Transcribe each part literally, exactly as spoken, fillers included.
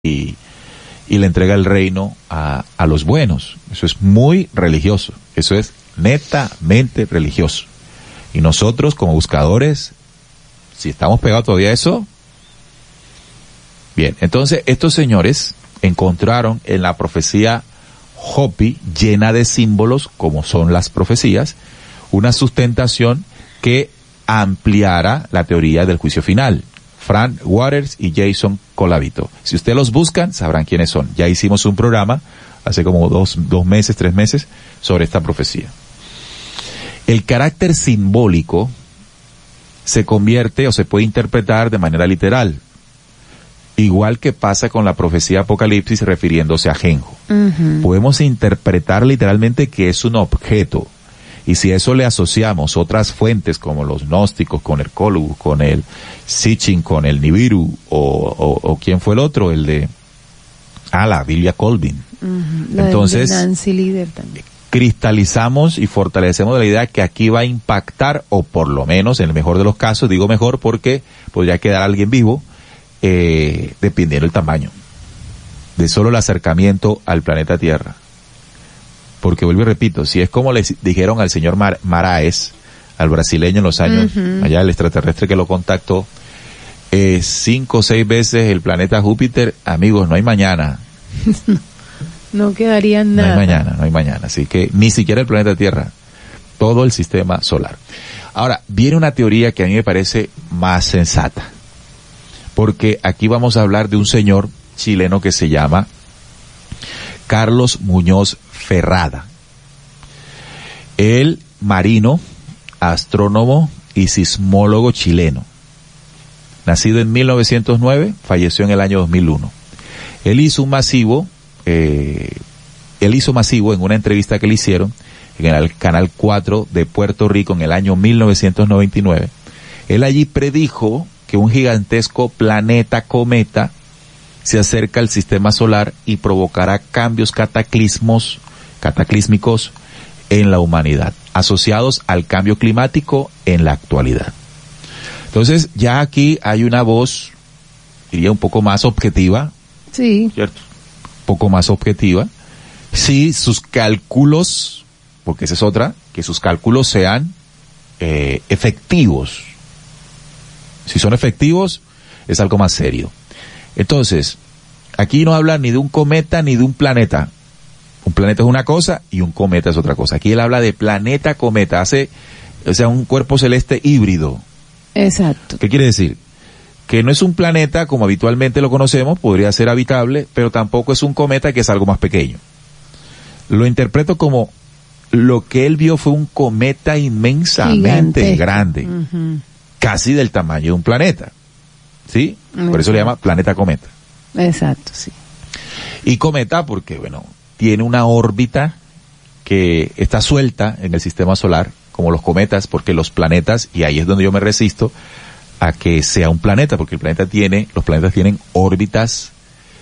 y, y le entrega el reino a, a los buenos. Eso es muy religioso, eso es netamente religioso. Y nosotros como buscadores, si estamos pegados todavía a eso, bien. Entonces estos señores encontraron en la profecía Hopi, llena de símbolos como son las profecías, una sustentación que ampliara la teoría del juicio final. Frank Waters y Jason Colavito. Si ustedes los buscan, sabrán quiénes son. Ya hicimos un programa hace como dos, dos meses, tres meses, sobre esta profecía. El carácter simbólico se convierte o se puede interpretar de manera literal, igual que pasa con la profecía Apocalipsis refiriéndose a Genjo. Uh-huh. Podemos interpretar literalmente que es un objeto. Y si a eso le asociamos otras fuentes como los gnósticos, con el Colu, con el Sitchin, con el Nibiru, o, o, o quién fue el otro, el de, ah, la Biblia Colvin. Uh-huh. Entonces, Nancy Líder también. Cristalizamos y fortalecemos la idea que aquí va a impactar, o por lo menos, en el mejor de los casos, digo mejor porque podría quedar alguien vivo, eh, dependiendo del tamaño, de solo el acercamiento al planeta Tierra. Porque vuelvo y repito, si es como le dijeron al señor Mar Maraes, al brasileño en los años, uh-huh. allá el extraterrestre que lo contactó, eh, cinco o seis veces el planeta Júpiter, amigos, no hay mañana. No quedaría nada. No hay mañana, no hay mañana. Así que ni siquiera el planeta Tierra, todo el sistema solar. Ahora, viene una teoría que a mí me parece más sensata. Porque aquí vamos a hablar de un señor chileno que se llama Carlos Muñoz Ferrada. El marino, astrónomo y sismólogo chileno. Nacido en mil novecientos nueve, falleció en el año dos mil uno. Él hizo un masivo, eh, él hizo masivo en una entrevista que le hicieron en el Canal cuatro de Puerto Rico en el año mil novecientos noventa y nueve. Él allí predijo que un gigantesco planeta cometa se acerca al sistema solar y provocará cambios cataclismos, cataclísmicos en la humanidad, asociados al cambio climático en la actualidad. Entonces, ya aquí hay una voz, diría un poco más objetiva. Sí. ¿Cierto? Un poco más objetiva. Si sus cálculos, porque esa es otra, que sus cálculos sean eh, efectivos. Si son efectivos, es algo más serio. Entonces, aquí no habla ni de un cometa ni de un planeta. Un planeta es una cosa y un cometa es otra cosa. Aquí él habla de planeta cometa, hace, o sea, un cuerpo celeste híbrido. Exacto. ¿Qué quiere decir? Que no es un planeta como habitualmente lo conocemos, podría ser habitable, pero tampoco es un cometa que es algo más pequeño. Lo interpreto como lo que él vio fue un cometa inmensamente Gigante. grande, uh-huh. casi del tamaño de un planeta. ¿Sí? Por eso le llama planeta cometa. Exacto, sí. Y cometa porque, bueno, tiene una órbita que está suelta en el sistema solar, como los cometas, porque los planetas, y ahí es donde yo me resisto a que sea un planeta, porque el planeta tiene, los planetas tienen órbitas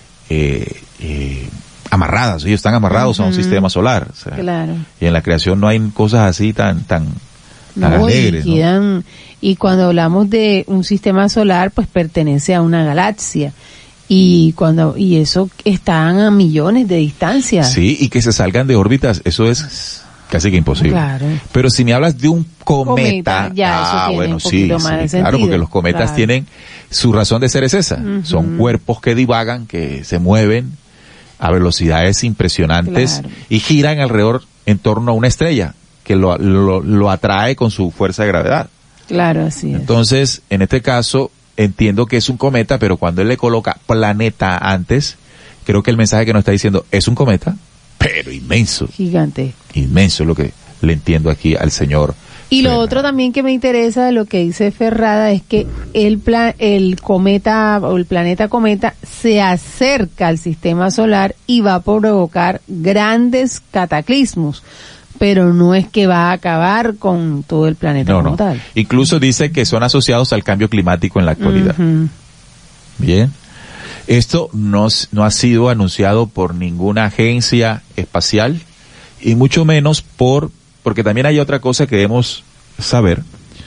eh, eh, amarradas, ellos están amarrados uh-huh. a un sistema solar. O sea, claro. Y en la creación no hay cosas así tan, tan, tan no, alegres, y quedan, ¿no? Y cuando hablamos de un sistema solar, pues pertenece a una galaxia. Y cuando, y eso están a millones de distancia. Sí, y que se salgan de órbitas, eso es casi que imposible. Claro. Pero si me hablas de un cometa, cometa ya, ah, eso bueno, un sí, más sí, de claro, sentido. porque los cometas claro. tienen, su razón de ser es esa. Uh-huh. Son cuerpos que divagan, que se mueven a velocidades impresionantes claro. y giran alrededor, en torno a una estrella, que lo, lo, lo atrae con su fuerza de gravedad. Claro, así es. Entonces, en este caso, entiendo que es un cometa, pero cuando él le coloca planeta antes, creo que el mensaje que nos está diciendo es un cometa, pero inmenso. Gigante. Inmenso es lo que le entiendo aquí al señor. Y Ferrada. Lo otro también que me interesa de lo que dice Ferrada es que el plan, el cometa o el planeta cometa se acerca al sistema solar y va a provocar grandes cataclismos. Pero no es que va a acabar con todo el planeta no, como no. tal. Incluso dice que son asociados al cambio climático en la actualidad. Uh-huh. Bien. Esto no, no ha sido anunciado por ninguna agencia espacial y mucho menos por, porque también hay otra cosa que debemos saber,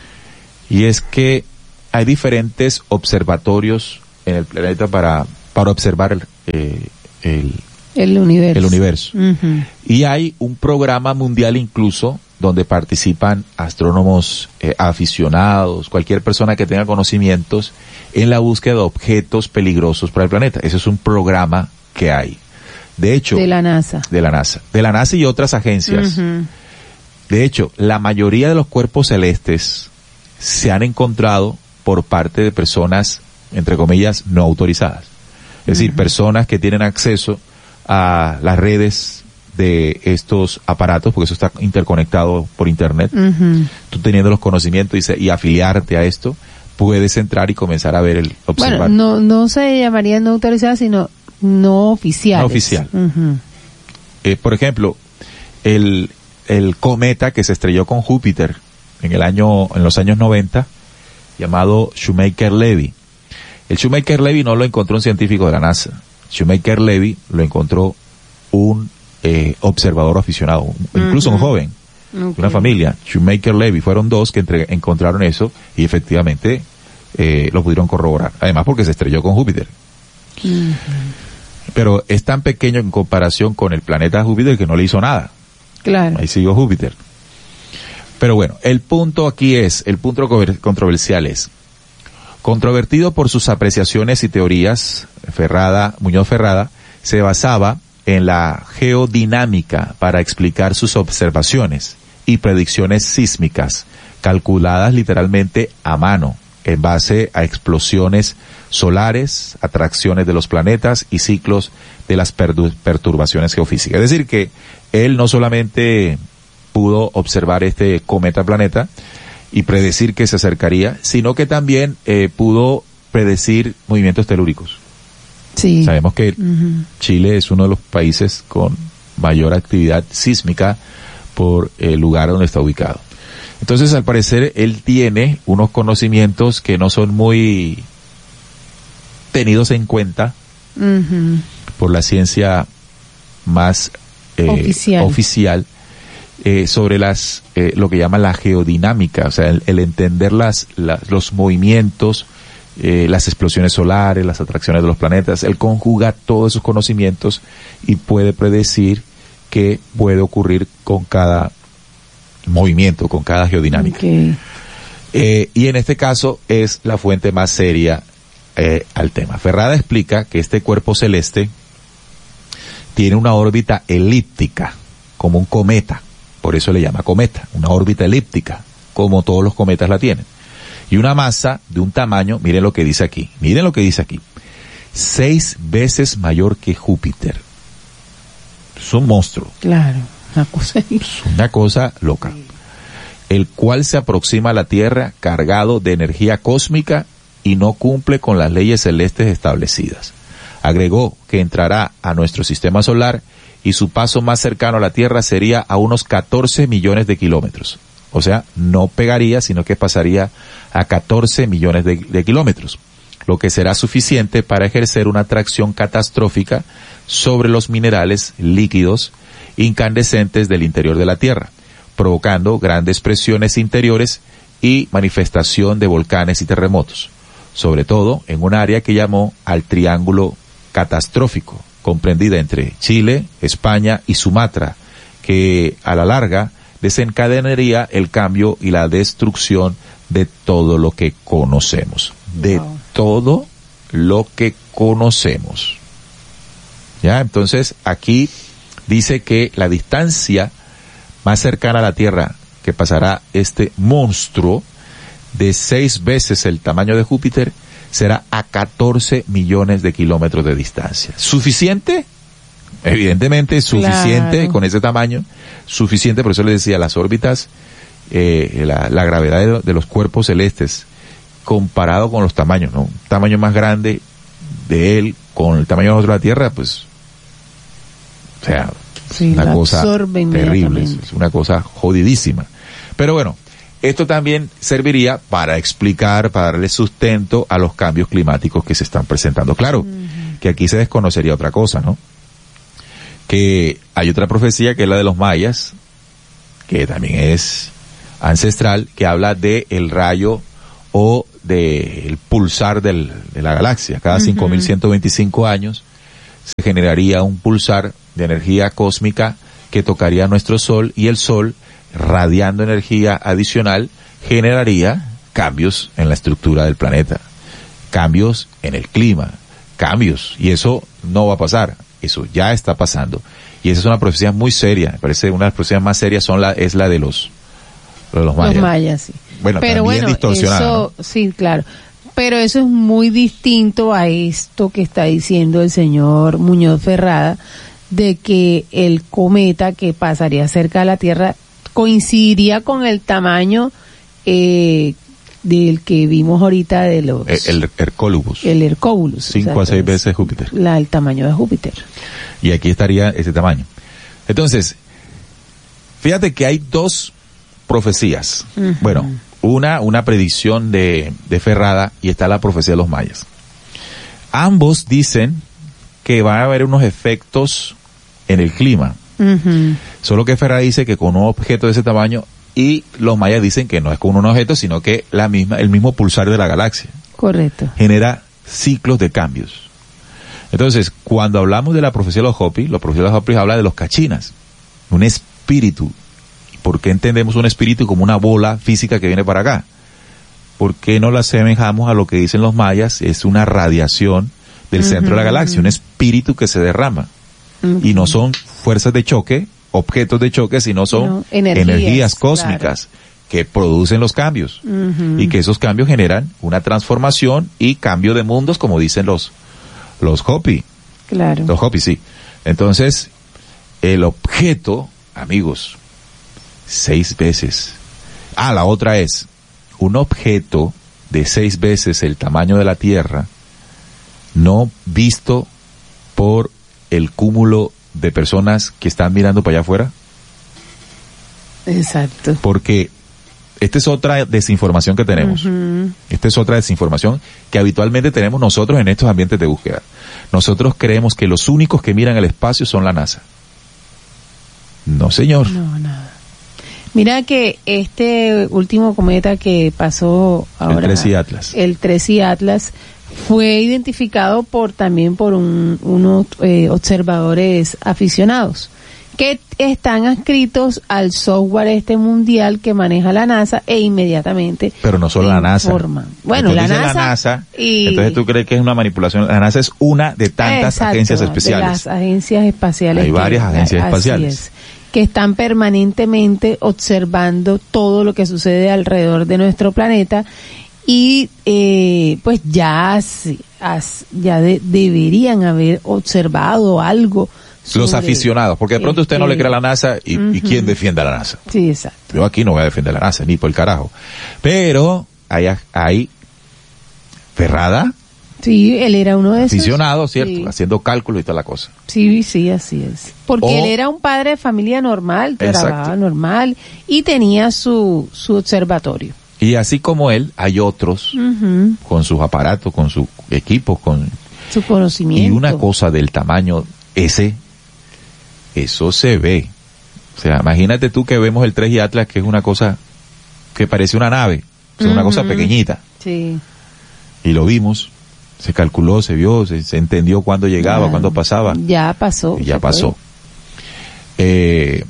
y es que hay diferentes observatorios en el planeta para, para observar eh, el, el universo. El universo. Uh-huh. Y hay un programa mundial incluso donde participan astrónomos eh, aficionados, cualquier persona que tenga conocimientos en la búsqueda de objetos peligrosos para el planeta. Ese es un programa que hay. De hecho, de la NASA. De la NASA. De la NASA y otras agencias. Uh-huh. De hecho, la mayoría de los cuerpos celestes se han encontrado por parte de personas, entre comillas, no autorizadas. Es decir, uh-huh. personas que tienen acceso a las redes de estos aparatos, porque eso está interconectado por internet. Uh-huh. Tú teniendo los conocimientos y, y afiliarte a esto, puedes entrar y comenzar a ver el observar. Bueno, no, no se llamaría no autorizada, sino no oficiales. No oficial. Uh-huh. Eh, por ejemplo, el, el cometa que se estrelló con Júpiter en el año, en los años noventa, llamado Shoemaker-Levy. El Shoemaker-Levy no lo encontró un científico de la NASA. Shoemaker-Levy lo encontró un eh, observador aficionado, incluso uh-huh. un joven, okay. una familia. Shoemaker-Levy fueron dos que entre, encontraron eso y efectivamente eh, lo pudieron corroborar. Además porque se estrelló con Júpiter. Uh-huh. Pero es tan pequeño en comparación con el planeta Júpiter que no le hizo nada. Claro. Ahí siguió Júpiter. Pero bueno, el punto aquí es, el punto controversial es, controvertido por sus apreciaciones y teorías, Ferrada, Muñoz Ferrada, se basaba en la geodinámica para explicar sus observaciones y predicciones sísmicas, calculadas literalmente a mano, en base a explosiones solares, atracciones de los planetas y ciclos de las perturbaciones geofísicas. Es decir, que él no solamente pudo observar este cometa planeta y predecir que se acercaría, sino que también eh, pudo predecir movimientos telúricos. Sí. Sabemos que uh-huh. Chile es uno de los países con mayor actividad sísmica por el lugar donde está ubicado. Entonces, al parecer, él tiene unos conocimientos que no son muy tenidos en cuenta uh-huh. por la ciencia más eh, oficial, oficial eh, sobre las eh, lo que llaman la geodinámica, o sea, el, el entender las, las los movimientos, eh, las explosiones solares, las atracciones de los planetas. Él conjuga todos esos conocimientos y puede predecir qué puede ocurrir con cada movimiento, con cada geodinámica. Okay. Eh, y en este caso es la fuente más seria eh, al tema. Ferrada explica que este cuerpo celeste tiene una órbita elíptica, como un cometa, por eso le llama cometa, una órbita elíptica, como todos los cometas la tienen. Y una masa de un tamaño, miren lo que dice aquí, miren lo que dice aquí, seis veces mayor que Júpiter. Es un monstruo. Claro, una cosa, es una cosa loca. El cual se aproxima a la Tierra cargado de energía cósmica y no cumple con las leyes celestes establecidas. Agregó que entrará a nuestro sistema solar y su paso más cercano a la Tierra sería a unos catorce millones de kilómetros. O sea, no pegaría, sino que pasaría a catorce millones de, de kilómetros, lo que será suficiente para ejercer una atracción catastrófica sobre los minerales líquidos incandescentes del interior de la Tierra, provocando grandes presiones interiores y manifestación de volcanes y terremotos, sobre todo en un área que llamó al Triángulo Catastrófico, comprendida entre Chile, España y Sumatra, que a la larga desencadenaría el cambio y la destrucción de todo lo que conocemos, de wow. todo lo que conocemos. Ya, entonces aquí dice que la distancia más cercana a la Tierra que pasará este monstruo de seis veces el tamaño de Júpiter será a catorce millones de kilómetros de distancia. ¿Suficiente? Evidentemente suficiente, claro. Con ese tamaño, suficiente, por eso les decía, las órbitas, eh, la, la gravedad de, de los cuerpos celestes comparado con los tamaños, ¿no? Un tamaño más grande de él con el tamaño de la Tierra, pues, o sea, sí, una cosa terrible, es una cosa jodidísima. Pero bueno, esto también serviría para explicar, para darle sustento a los cambios climáticos que se están presentando. Claro, uh-huh. que aquí se desconocería otra cosa, ¿no? Que hay otra profecía que es la de los mayas, que también es ancestral, que habla de el rayo o del pulsar del, de la galaxia. Cada uh-huh. cinco mil ciento veinticinco años se generaría un pulsar de energía cósmica que tocaría nuestro Sol, y el Sol, radiando energía adicional, generaría cambios en la estructura del planeta, cambios en el clima, cambios, y eso no va a pasar, eso ya está pasando. Y esa es una profecía muy seria, me parece una de las profecías más serias son la, es la de los, de los mayas. Los mayas, sí. Bueno, pero también bueno, distorsionada, eso, ¿no? sí, claro. Pero eso es muy distinto a esto que está diciendo el señor Muñoz Ferrada, de que el cometa que pasaría cerca de la Tierra coincidiría con el tamaño eh, del que vimos ahorita de los... El, el Hercólubus. El Hercólubus. Cinco a seis veces Júpiter. La, el tamaño de Júpiter. Y aquí estaría ese tamaño. Entonces, fíjate que hay dos profecías. Uh-huh. Bueno, una, una predicción de, de Ferrada, y está la profecía de los mayas. Ambos dicen que van a haber unos efectos en el clima. Uh-huh. Solo que Ferrada dice que con un objeto de ese tamaño, y los mayas dicen que no es con un objeto, sino que la misma, el mismo pulsar de la galaxia. Correcto. Genera ciclos de cambios. Entonces, cuando hablamos de la profecía de los Hopi, la profecía de los Hopi habla de los cachinas, un espíritu. ¿Por qué entendemos un espíritu como una bola física que viene para acá? ¿Por qué no la asemejamos a lo que dicen los mayas? Es una radiación del uh-huh. centro de la galaxia, un espíritu que se derrama. Uh-huh. Y no son fuerzas de choque, objetos de choque, sino son no, energías, energías cósmicas, claro, que producen los cambios. Uh-huh. Y que esos cambios generan una transformación y cambio de mundos, como dicen los los Hopi. Claro. Los Hopi, sí. Entonces, el objeto, amigos, seis veces. Ah, la otra es, un objeto de seis veces el tamaño de la Tierra, no visto por el cúmulo de personas que están mirando para allá afuera. Exacto. Porque esta es otra desinformación que tenemos. Uh-huh. Esta es otra desinformación que habitualmente tenemos nosotros en estos ambientes de búsqueda. Nosotros creemos que los únicos que miran el espacio son la NASA. No, señor. No, nada. Mira que este último cometa que pasó ahora, el tres I Atlas, el tres I Atlas, fue identificado por también por un, unos eh, observadores aficionados que están adscritos al software este mundial que maneja la NASA, e inmediatamente pero no solo la NASA informan. Bueno, la NASA, la NASA y entonces tú crees que es una manipulación. La NASA es una de tantas exacto, agencias especiales, de las agencias espaciales, hay varias que, agencias así espaciales es, que están permanentemente observando todo lo que sucede alrededor de nuestro planeta, y eh, pues ya ya de, deberían haber observado algo sobre los aficionados, porque de pronto usted no le cree a la NASA y, uh-huh. y ¿quién defiende a la NASA? Sí, exacto. Yo aquí no voy a defender a la NASA, ni por el carajo. Pero hay, hay Ferrada. Sí, él era uno de esos. Aficionado, ¿cierto? Sí. Haciendo cálculos y toda la cosa. Sí, sí, así es. Porque o, él era un padre de familia normal, trabajaba normal y tenía su, su observatorio. Y así como él, hay otros uh-huh. con sus aparatos, con sus equipos, con su conocimiento. Y una cosa del tamaño ese, eso se ve. O sea, imagínate tú que vemos el tres I Atlas, que es una cosa que parece una nave, o sea, uh-huh. una cosa pequeñita. Sí. Y lo vimos, se calculó, se vio, se, se entendió cuándo llegaba, ya, cuándo pasaba. Ya pasó. Y ya pasó. Eh,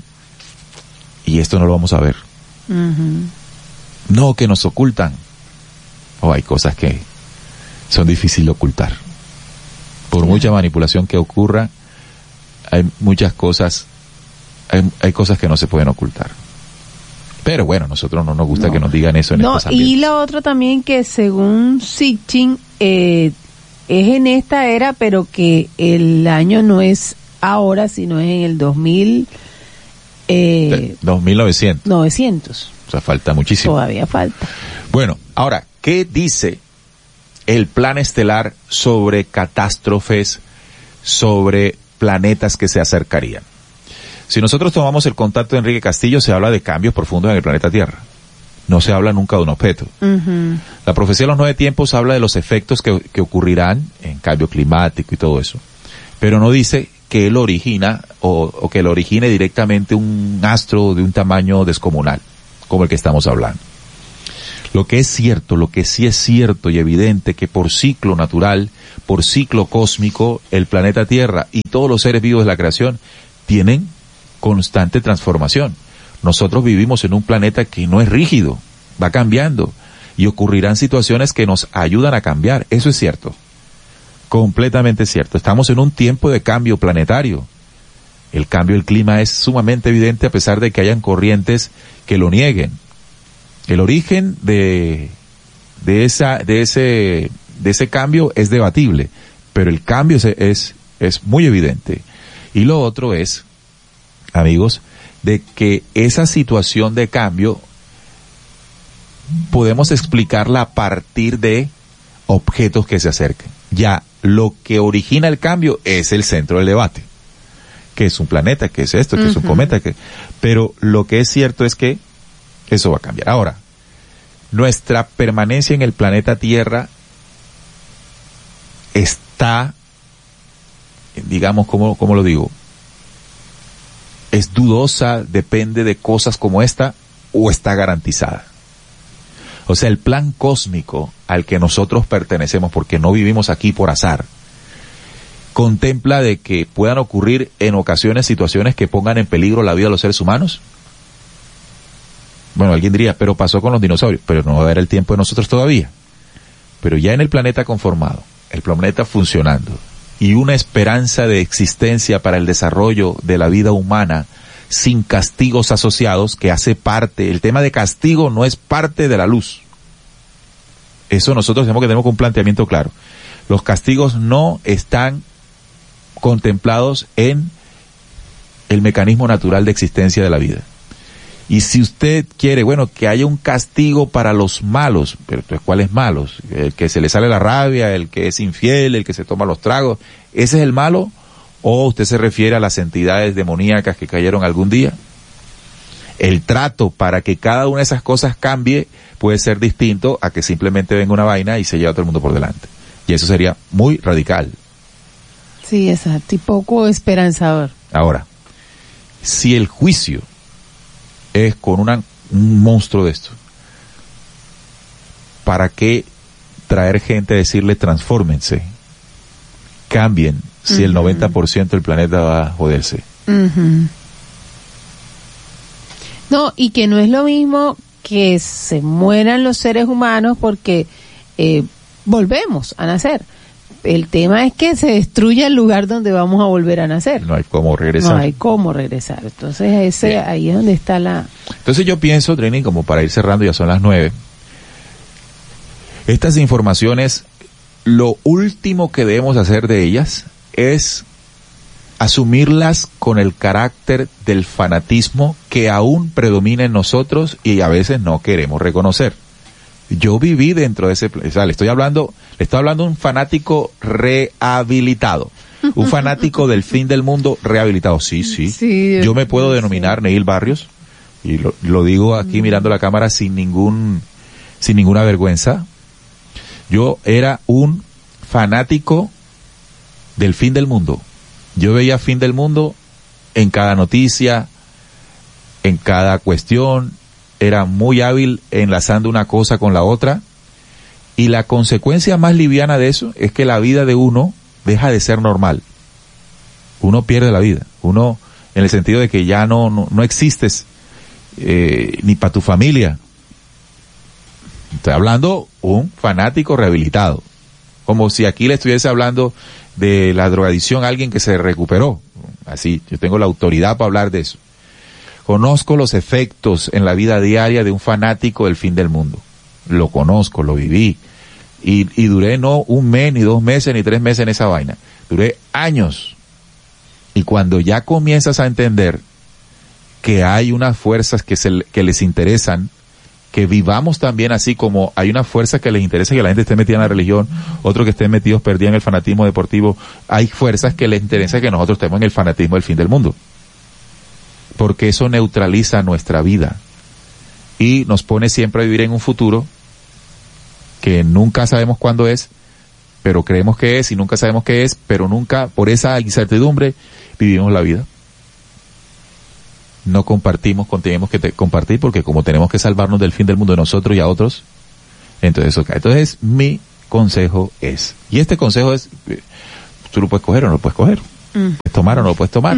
y esto no lo vamos a ver. Uh-huh. No, que nos ocultan. O oh, hay cosas que son difíciles de ocultar. Por sí. mucha manipulación que ocurra, hay muchas cosas, hay, hay cosas que no se pueden ocultar. Pero bueno, a nosotros no nos gusta no. que nos digan eso en no, estos ambientes. Y la otra también, que según Sitchin, eh, es en esta era, pero que el año no es ahora, sino es en el dos mil. Eh, dos mil novecientos. novecientos. O sea, falta muchísimo. Todavía falta. Bueno, ahora, ¿qué dice el plan estelar sobre catástrofes, sobre planetas que se acercarían? Si nosotros tomamos el contacto de Enrique Castillo, se habla de cambios profundos en el planeta Tierra. No se habla nunca de un objeto. Uh-huh. La profecía de los nueve tiempos habla de los efectos que, que ocurrirán en cambio climático y todo eso. Pero no dice que él origina o, o que él origine directamente un astro de un tamaño descomunal, como el que estamos hablando. Lo que es cierto, lo que sí es cierto y evidente, que por ciclo natural, por ciclo cósmico, el planeta Tierra y todos los seres vivos de la creación tienen constante transformación. Nosotros vivimos en un planeta que no es rígido, va cambiando y ocurrirán situaciones que nos ayudan a cambiar. Eso es cierto, completamente cierto. Estamos en un tiempo de cambio planetario. El cambio del clima es sumamente evidente a pesar de que hayan corrientes que lo nieguen. El origen de, de esa, de ese, de ese cambio es debatible, pero el cambio es, es, es muy evidente. Y lo otro es, amigos, de que esa situación de cambio podemos explicarla a partir de objetos que se acerquen. Ya, lo que origina el cambio es el centro del debate. ¿Qué es un planeta? ¿Qué es esto? ¿Qué uh-huh. es un cometa? ¿Qué? Pero lo que es cierto es que eso va a cambiar. Ahora, nuestra permanencia en el planeta Tierra está, digamos, ¿cómo, cómo lo digo? ¿Es dudosa, depende de cosas como esta, o está garantizada? O sea, el plan cósmico al que nosotros pertenecemos, porque no vivimos aquí por azar, contempla de que puedan ocurrir en ocasiones situaciones que pongan en peligro la vida de los seres humanos. Bueno, alguien diría, pero pasó con los dinosaurios, pero no era el tiempo de nosotros todavía. Pero ya en el planeta conformado, el planeta funcionando, y una esperanza de existencia para el desarrollo de la vida humana sin castigos asociados, que hace parte, el tema de castigo no es parte de la luz. Eso nosotros tenemos que tener un planteamiento claro. Los castigos no están contemplados en el mecanismo natural de existencia de la vida. Y si usted quiere, bueno, que haya un castigo para los malos, pero entonces, ¿cuáles malos? El que se le sale la rabia, el que es infiel, el que se toma los tragos, ¿ese es el malo? ¿O usted se refiere a las entidades demoníacas que cayeron algún día? El trato para que cada una de esas cosas cambie puede ser distinto a que simplemente venga una vaina y se lleve a todo el mundo por delante. Y eso sería muy radical. Sí, exacto, y poco esperanzador. Ahora, si el juicio es con una, un monstruo de esto, ¿para qué traer gente a decirle transfórmense, cambien, si uh-huh. el noventa por ciento del planeta va a joderse? Uh-huh. No, y que no es lo mismo que se mueran los seres humanos porque eh, volvemos a nacer. El tema es que se destruya el lugar donde vamos a volver a nacer. No hay cómo regresar. No hay cómo regresar. Entonces ese Bien. ahí es donde está la... Entonces yo pienso, Trini, como para ir cerrando, ya son las nueve, estas informaciones, lo último que debemos hacer de ellas es asumirlas con el carácter del fanatismo que aún predomina en nosotros y a veces no queremos reconocer. Yo viví dentro de ese, o sea, le estoy hablando, le estoy hablando a un fanático rehabilitado, un fanático del fin del mundo rehabilitado. Sí, sí. sí yo me puedo denominar sí. Neil Barrios, y lo, lo digo aquí mm. mirando la cámara sin ningún, sin ninguna vergüenza. Yo era un fanático del fin del mundo. Yo veía fin del mundo en cada noticia, en cada cuestión. Era muy hábil enlazando una cosa con la otra, y la consecuencia más liviana de eso es que la vida de uno deja de ser normal. Uno pierde la vida, uno en el sentido de que ya no no, no existes eh, ni para tu familia. Estoy hablando un fanático rehabilitado, como si aquí le estuviese hablando de la drogadicción a alguien que se recuperó. Así, yo tengo la autoridad para hablar de eso. Conozco los efectos en la vida diaria de un fanático del fin del mundo. Lo conozco, lo viví. Y, y duré no un mes, ni dos meses, ni tres meses en esa vaina. Duré años. Y cuando ya comienzas a entender que hay unas fuerzas que, se, que les interesan, que vivamos también así, como hay una fuerza que les interesa que la gente esté metida en la religión, otros que estén metidos perdida en el fanatismo deportivo, hay fuerzas que les interesa que nosotros estemos en el fanatismo del fin del mundo. Porque eso neutraliza nuestra vida y nos pone siempre a vivir en un futuro que nunca sabemos cuándo es, pero creemos que es, y nunca sabemos qué es, pero nunca, por esa incertidumbre, vivimos la vida. No compartimos, tenemos que te, compartir, porque como tenemos que salvarnos del fin del mundo de nosotros y a otros, Entonces eso cae. Entonces mi consejo es, y este consejo es, tú lo puedes coger o no lo puedes coger, mm. puedes tomar o no lo puedes tomar.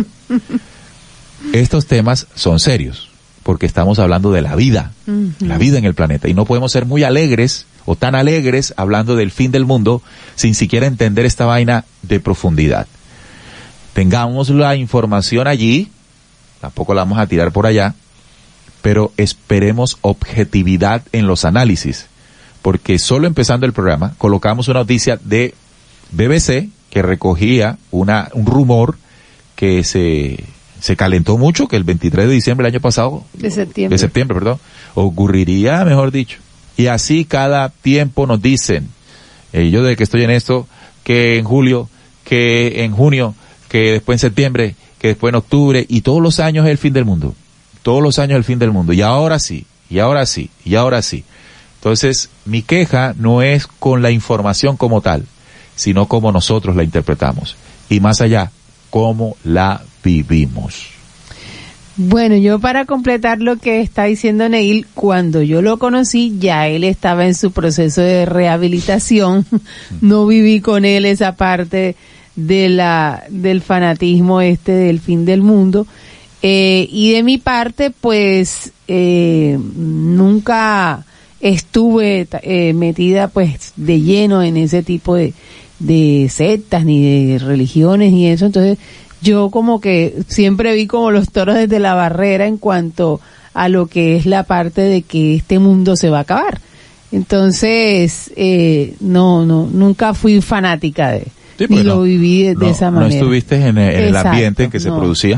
Estos temas son serios, porque estamos hablando de la vida, uh-huh. la vida en el planeta, y no podemos ser muy alegres o tan alegres hablando del fin del mundo sin siquiera entender esta vaina de profundidad. Tengamos la información allí, tampoco la vamos a tirar por allá, pero esperemos objetividad en los análisis, porque solo empezando el programa colocamos una noticia de B B C que recogía una un rumor que se se calentó mucho, que el veintitrés de diciembre del año pasado, de septiembre, de septiembre, perdón, ocurriría, mejor dicho. Y así cada tiempo nos dicen, eh, yo desde que estoy en esto, que en julio, que en junio, que después en septiembre, que después en octubre, y todos los años es el fin del mundo. Todos los años es el fin del mundo. Y ahora sí, y ahora sí, y ahora sí. Entonces, mi queja no es con la información como tal, sino como nosotros la interpretamos. Y más allá, cómo la vivimos. Bueno, yo para completar lo que está diciendo Neil, cuando yo lo conocí, ya él estaba en su proceso de rehabilitación. No viví con él esa parte de la del fanatismo este del fin del mundo. Eh, y de mi parte, pues, eh, nunca estuve eh, metida, pues, de lleno en ese tipo de, de sectas, ni de religiones, ni eso. Entonces, yo como que siempre vi como los toros desde la barrera en cuanto a lo que es la parte de que este mundo se va a acabar. Entonces, eh, no, no, nunca fui fanática de, sí, ni lo no, viví de, no, de esa manera. No estuviste en el, en el Exacto, ambiente en que se no. producía,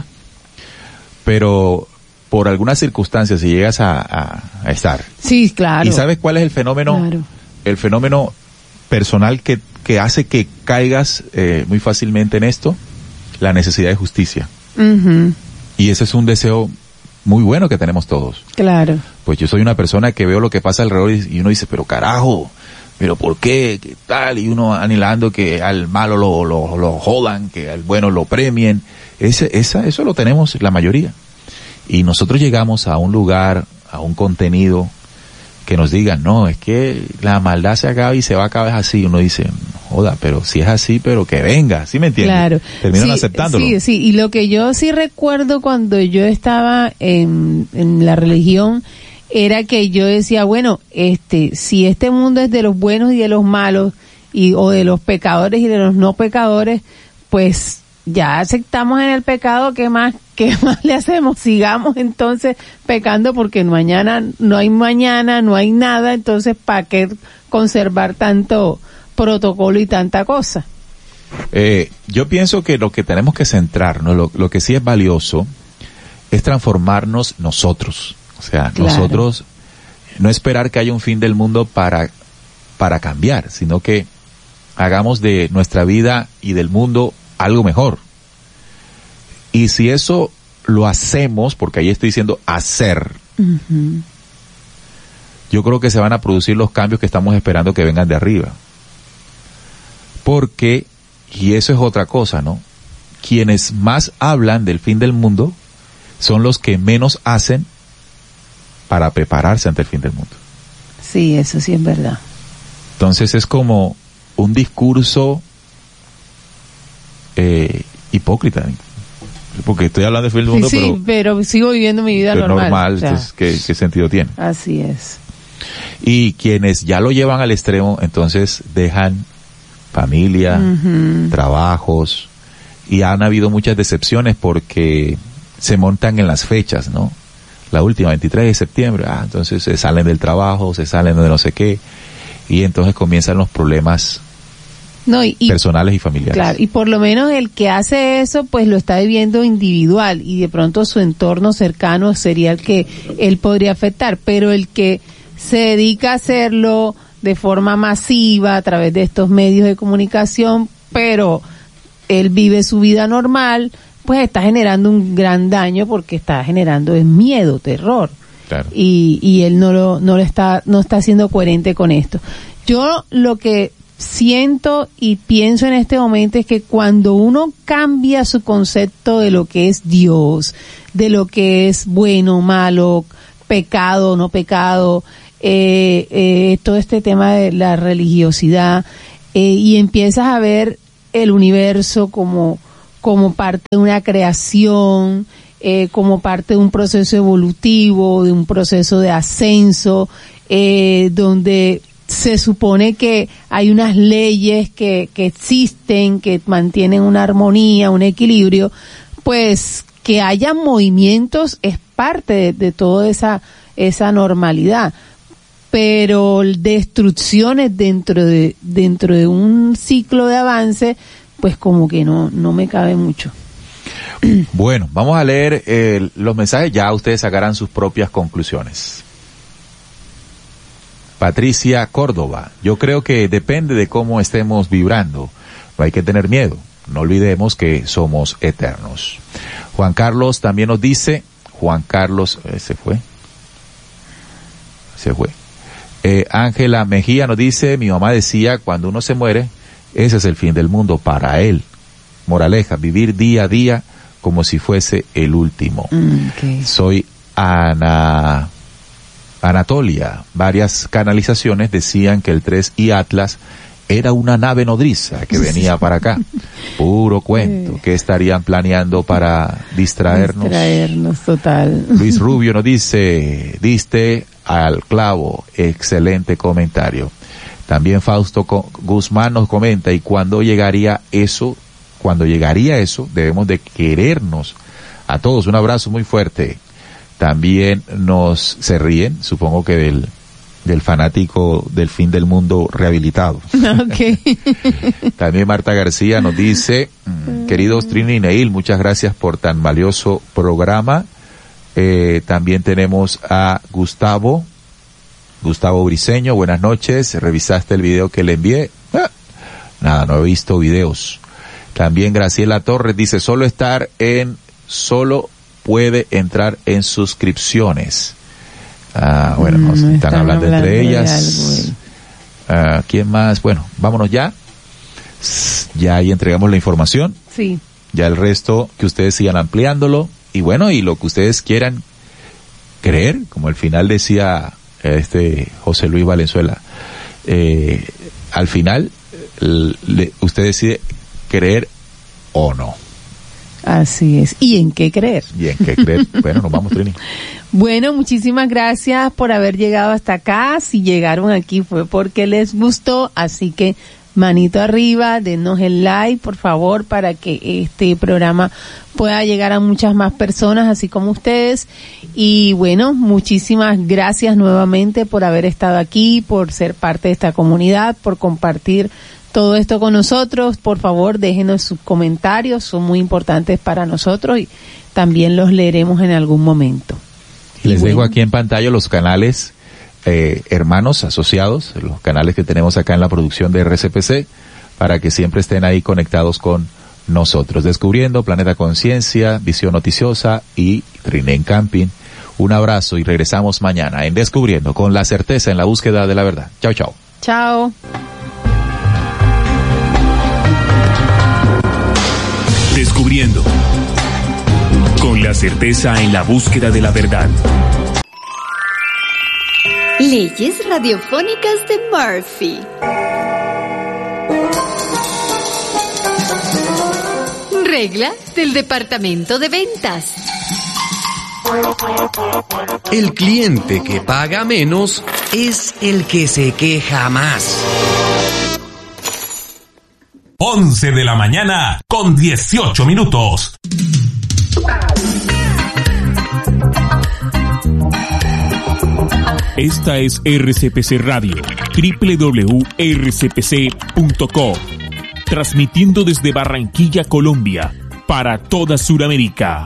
pero por algunas circunstancias si llegas a, a, a estar. Sí, claro. ¿Y sabes cuál es el fenómeno? Claro. El fenómeno personal que, que hace que caigas eh, muy fácilmente en esto, la necesidad de justicia. Uh-huh. Y ese es un deseo muy bueno que tenemos todos. Claro. Pues yo soy una persona que veo lo que pasa alrededor y uno dice, pero carajo, pero ¿por qué? ¿Qué tal? Y uno anhelando que al malo lo, lo, lo jodan, que al bueno lo premien. Ese, esa, eso lo tenemos la mayoría. Y nosotros llegamos a un lugar, a un contenido que nos digan, no, es que la maldad se acaba y se va a acabar así. Uno dice, joda, pero si es así, pero que venga, ¿sí me entiendes? Claro. Terminan sí, aceptándolo. Sí, sí, y lo que yo sí recuerdo cuando yo estaba en, en la religión era que yo decía, bueno, este, si este mundo es de los buenos y de los malos, y o de los pecadores y de los no pecadores, pues ya aceptamos en el pecado, ¿qué más, qué más le hacemos? Sigamos entonces pecando porque mañana no hay mañana, no hay nada, entonces ¿para qué conservar tanto protocolo y tanta cosa? Eh, yo pienso que lo que tenemos que centrarnos, lo, lo que sí es valioso, es transformarnos nosotros. O sea, claro. Nosotros no esperar que haya un fin del mundo para, para cambiar, sino que hagamos de nuestra vida y del mundo algo mejor. Y si eso lo hacemos, porque ahí estoy diciendo hacer, uh-huh. yo creo que se van a producir los cambios que estamos esperando que vengan de arriba. Porque, y eso es otra cosa, ¿no? Quienes más hablan del fin del mundo son los que menos hacen para prepararse ante el fin del mundo. Sí, eso sí es verdad. Entonces es como un discurso eh, hipócrita, porque estoy hablando del fin del mundo, sí, pero, sí, pero sigo viviendo mi vida normal. normal, o sea, entonces, ¿qué, ¿qué sentido tiene? Así es. Y quienes ya lo llevan al extremo, entonces dejan familia, uh-huh. trabajos, y han habido muchas decepciones porque se montan en las fechas, ¿no? La última, veintitrés de septiembre, ah, entonces se salen del trabajo, se salen de no sé qué, y entonces comienzan los problemas no, y, personales y familiares. Claro, y por lo menos el que hace eso, pues lo está viviendo individual, y de pronto su entorno cercano sería el que él podría afectar, pero el que se dedica a hacerlo de forma masiva a través de estos medios de comunicación, pero él vive su vida normal, pues está generando un gran daño porque está generando es miedo, terror. Claro. Y, y él no lo, no lo está, no está siendo coherente con esto. Yo lo que siento y pienso en este momento es que cuando uno cambia su concepto de lo que es Dios, de lo que es bueno, malo, pecado, no pecado, eh, eh, todo este tema de la religiosidad, eh, y empiezas a ver el universo como, como parte de una creación, eh, como parte de un proceso evolutivo, de un proceso de ascenso, eh, donde se supone que hay unas leyes que, que existen, que mantienen una armonía, un equilibrio, pues que haya movimientos es parte de, de toda esa, esa normalidad. Pero destrucciones dentro de, dentro de un ciclo de avance, pues como que no, no me cabe mucho. Bueno, vamos a leer eh, los mensajes, ya ustedes sacarán sus propias conclusiones. Patricia Córdoba, yo creo que depende de cómo estemos vibrando, no hay que tener miedo, no olvidemos que somos eternos. Juan Carlos también nos dice, Juan Carlos, eh, se fue, se fue. Ángela eh, Mejía nos dice, mi mamá decía, cuando uno se muere, ese es el fin del mundo para él. Moraleja, vivir día a día como si fuese el último. Okay. Soy Ana Anatolia. Varias canalizaciones decían que el tres I Atlas era una nave nodriza que venía para acá. Puro cuento. ¿Qué estarían planeando para distraernos? Distraernos, total. Luis Rubio nos dice, diste al clavo, excelente comentario. También Fausto Guzmán nos comenta, y cuando llegaría eso, cuando llegaría eso, debemos de querernos a todos. Un abrazo muy fuerte. También nos se ríen, supongo que del del fanático del fin del mundo rehabilitado. Okay. También Marta García nos dice, queridos Trini y Neil, muchas gracias por tan valioso programa. Eh, también tenemos a Gustavo, Gustavo Briceño, buenas noches, ¿revisaste el video que le envié? Ah, nada, no he visto videos. También Graciela Torres dice, solo estar en, solo puede entrar en suscripciones. Ah, bueno, nos no, están, están hablando, hablando entre ellas. Ah, ¿quién más? Bueno, vámonos ya. Ya ahí entregamos la información. Sí. Ya el resto, que ustedes sigan ampliándolo. Y bueno, y lo que ustedes quieran creer, como al final decía este José Luis Valenzuela, eh, al final le, usted decide creer o no. Así es. ¿Y en qué creer? ¿Y en qué creer? Bueno, nos vamos, Trini. Bueno, muchísimas gracias por haber llegado hasta acá. Si llegaron aquí fue porque les gustó, así que manito arriba, denos el like, por favor, para que este programa pueda llegar a muchas más personas, así como ustedes. Y bueno, muchísimas gracias nuevamente por haber estado aquí, por ser parte de esta comunidad, por compartir todo esto con nosotros. Por favor, déjenos sus comentarios, son muy importantes para nosotros y también los leeremos en algún momento. Y Les bueno. dejo aquí en pantalla los canales eh, hermanos asociados, los canales que tenemos acá en la producción de R C P C, para que siempre estén ahí conectados con nosotros. Descubriendo, Planeta Conciencia, Visión Noticiosa y Trinén Camping. Un abrazo y regresamos mañana en Descubriendo, con la certeza en la búsqueda de la verdad. Chao, chao. Chao. Descubriendo, con la certeza en la búsqueda de la verdad. Leyes radiofónicas de Murphy. Regla del Departamento de Ventas. El cliente que paga menos es el que se queja más. once de la mañana con dieciocho minutos. Esta es R C P C Radio, doble u doble u doble u punto r c p c punto co, transmitiendo desde Barranquilla, Colombia, para toda Sudamérica.